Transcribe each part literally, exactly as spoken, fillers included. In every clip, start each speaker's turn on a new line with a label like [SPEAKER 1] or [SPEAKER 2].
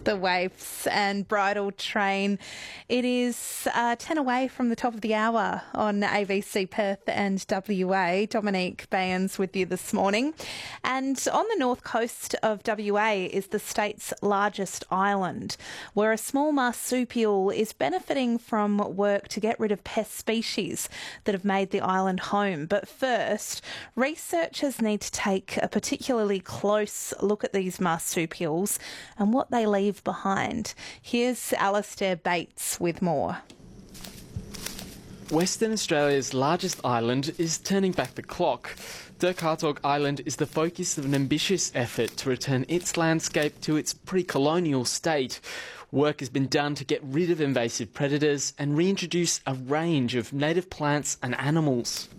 [SPEAKER 1] The waifs and bridal train. It is uh, ten away from the top of the hour on A B C Perth and W A. Dominique Bayans with you this morning. And on the north coast of W A is the state's largest island, where a small marsupial is benefiting from work to get rid of pest species that have made the island home. But first, researchers need to take a particularly close look at these marsupials and what they leave behind. Here's Alistair Bates with more.
[SPEAKER 2] Western Australia's largest island is turning back the clock. Dirk Hartog Island is the focus of an ambitious effort to return its landscape to its pre-colonial state. Work has been done to get rid of invasive predators and reintroduce a range of native plants and animals.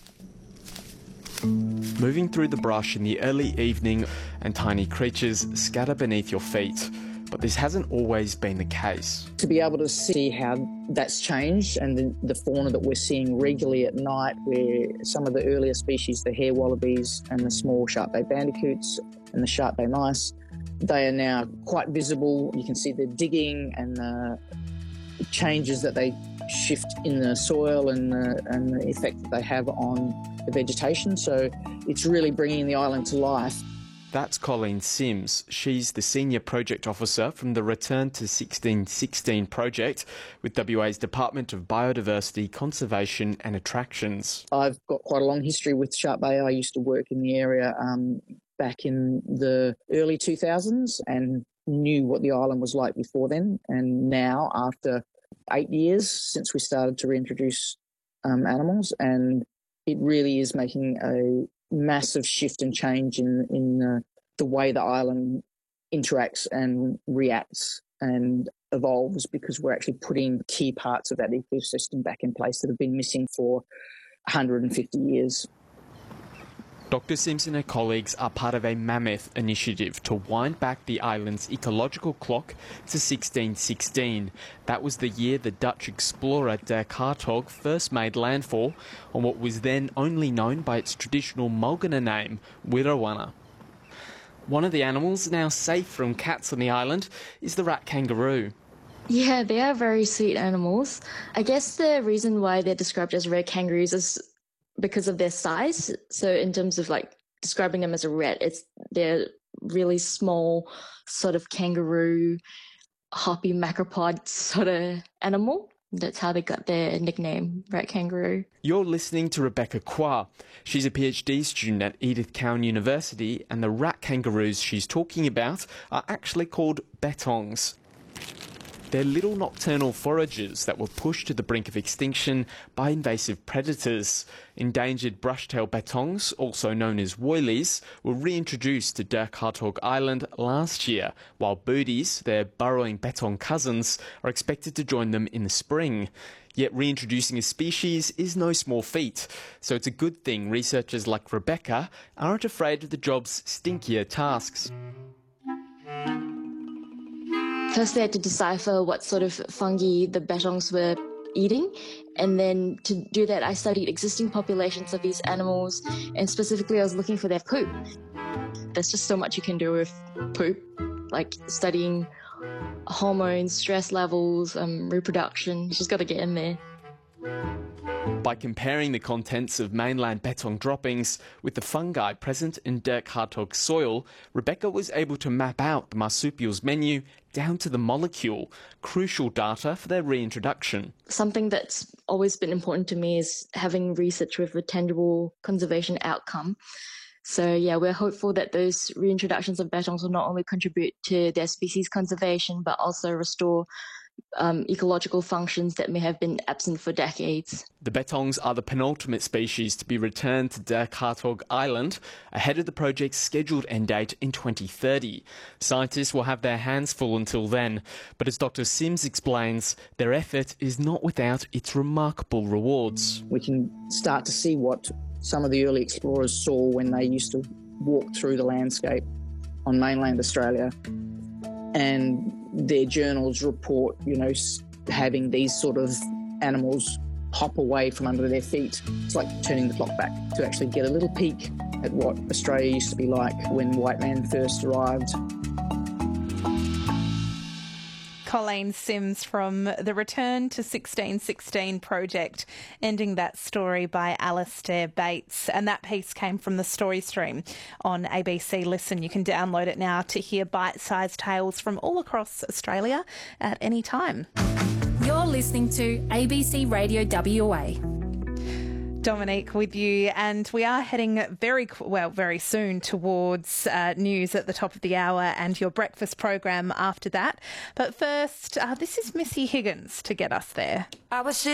[SPEAKER 2] Moving through the brush in the early evening and tiny creatures scatter beneath your feet. But this hasn't always been the case.
[SPEAKER 3] To be able to see how that's changed and the, the fauna that we're seeing regularly at night, where some of the earlier species, the hair wallabies and the small sharp-bay bandicoots and the sharp-bay mice, they are now quite visible. You can see the digging and the changes that they shift in the soil and the, and the effect that they have on the vegetation. So it's really bringing the island to life.
[SPEAKER 2] That's Colleen Sims. She's the Senior Project Officer from the Return to sixteen sixteen project with W A's Department of Biodiversity, Conservation and Attractions.
[SPEAKER 3] I've got quite a long history with Sharp Bay. I used to work in the area um, back in the early two thousands and knew what the island was like before then. And now, after eight years since we started to reintroduce um, animals, and it really is making a massive shift and change in in uh, the way the island interacts and reacts and evolves, because we're actually putting key parts of that ecosystem back in place that have been missing for one hundred fifty years.
[SPEAKER 2] Doctor Sims and her colleagues are part of a mammoth initiative to wind back the island's ecological clock to sixteen sixteen. That was the year the Dutch explorer Dirk Hartog first made landfall on what was then only known by its traditional Mulgana name, Wirrawana. One of the animals now safe from cats on the island is the rat kangaroo.
[SPEAKER 4] Yeah, they are very sweet animals. I guess the reason why they're described as red kangaroos is because of their size. So in terms of like describing them as a rat, it's they're really small, sort of kangaroo, hoppy macropod sort of animal. That's how they got their nickname, rat kangaroo.
[SPEAKER 2] You're listening to Rebecca Kwa. She's a PhD student at Edith Cowan University, and the rat kangaroos she's talking about are actually called bettongs. They're little nocturnal foragers that were pushed to the brink of extinction by invasive predators. Endangered brushtail bettongs, also known as woylies, were reintroduced to Dirk Hartog Island last year, while booties, their burrowing bettong cousins, are expected to join them in the spring. Yet reintroducing a species is no small feat, so it's a good thing researchers like Rebecca aren't afraid of the job's stinkier tasks.
[SPEAKER 4] First, they had to decipher what sort of fungi the bettongs were eating. And then to do that, I studied existing populations of these animals. And specifically, I was looking for their poop. There's just so much you can do with poop, like studying hormones, stress levels, um, reproduction. You just got to get in there.
[SPEAKER 2] By comparing the contents of mainland bettong droppings with the fungi present in Dirk Hartog's soil, Rebecca was able to map out the marsupial's menu down to the molecule, crucial data for their reintroduction.
[SPEAKER 4] Something that's always been important to me is having research with a tangible conservation outcome. So yeah, we're hopeful that those reintroductions of bettongs will not only contribute to their species conservation, but also restore Um, ecological functions that may have been absent for decades.
[SPEAKER 2] The bettongs are the penultimate species to be returned to Dirk Hartog Island ahead of the project's scheduled end date in twenty thirty. Scientists will have their hands full until then, but as Doctor Sims explains, their effort is not without its remarkable rewards.
[SPEAKER 3] We can start to see what some of the early explorers saw when they used to walk through the landscape on mainland Australia, and their journals report, you know, having these sort of animals hop away from under their feet. It's like turning the clock back to actually get a little peek at what Australia used to be like when white man first arrived.
[SPEAKER 1] Colleen Sims from the Return to sixteen sixteen project, ending that story by Alastair Bates. And that piece came from the Story Stream on A B C Listen. You can download it now to hear bite-sized tales from all across Australia at any time.
[SPEAKER 5] You're listening to A B C Radio W A.
[SPEAKER 1] Dominique with you, and we are heading very well very soon towards uh, news at the top of the hour and your breakfast program after that. But first, uh, this is Missy Higgins to get us there.
[SPEAKER 6] I was sitting